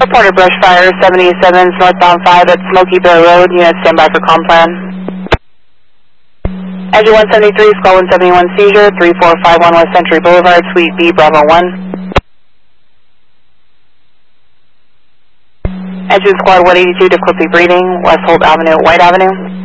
Reporter brush fire 77 northbound 5 at Smoky Bear Road. Unit standby for comm plan. Engine 173, Squad 171 seizure, 3451 West Century Boulevard, Suite B, Bravo 1. Engine Squad 182 to Clippy Breeding, West Holt Avenue, White Avenue.